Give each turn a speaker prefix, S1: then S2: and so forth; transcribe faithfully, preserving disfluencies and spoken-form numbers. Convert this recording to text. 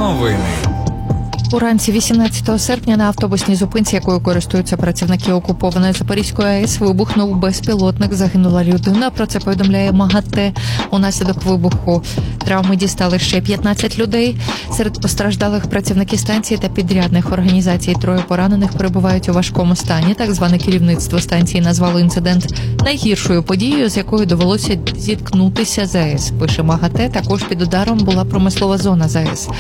S1: Новини.
S2: Уранці вісімнадцятого серпня на автобусній зупинці, якою користуються працівники окупованої Запорізької АЕС, вибухнув безпілотник. Загинула людина. Про це повідомляє МАГАТЕ. Унаслідок вибуху травми дістали ще п'ятнадцять людей. Серед постраждалих працівники станції та підрядних організацій. Троє поранених перебувають у важкому стані. Так зване керівництво станції назвало інцидент найгіршою подією, з якою довелося зіткнутися з АЕС. Пише МАГАТЕ. Також під ударом була промислова зона з АЕС.